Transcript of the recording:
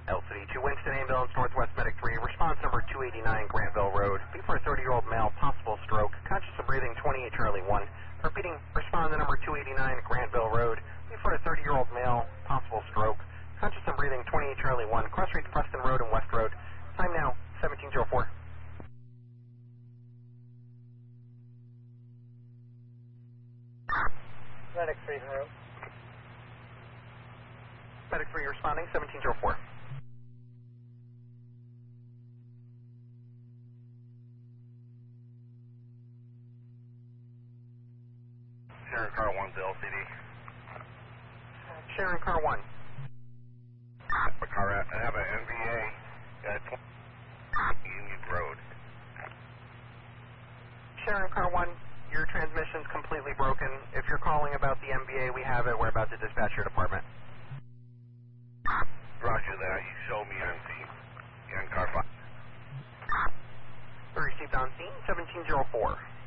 LCD 2 Winston Ambulance, Northwest Medic 3, response number 289 Grantville Road. B for a 30-year-old male, possible stroke, conscious of breathing, 28 Charlie 1. Repeating, respond to number 289 Grantville Road. B for a 30-year-old male, possible stroke, conscious of breathing, 28 Charlie 1. Cross streets Preston Road and West Road. Time now, 1704. Medic 3 Road. Medic 3 responding, 1704. Sharon Car 1 to LCD. Sharon Car 1. I have an NVA at 20 Union Road. Sharon Car 1, your transmission's completely broken. If you're calling about the MBA, we have it. We're about to dispatch your department. Roger that. You show me on scene. Car 5. Received on scene, 1704.